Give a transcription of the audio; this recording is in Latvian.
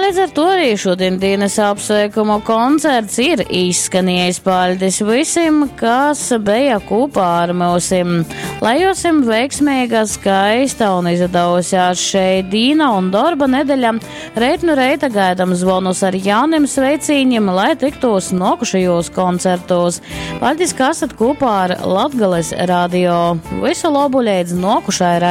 līdz ar to arī šodien dienas apsveikumu koncerts ir izskanējis. Paldies visiem, kas bija kopā ar mums. Lai jūs veiksmīga, skaista un izdevusies šeit dīna un darba nedēļa, reit no reita gaidām zvonus ar jauniem sveicīņiem, lai tiktos nokušajos koncertos. Paldies, ka esat kopā ar Latgales radio. Visu labu līdz nokušai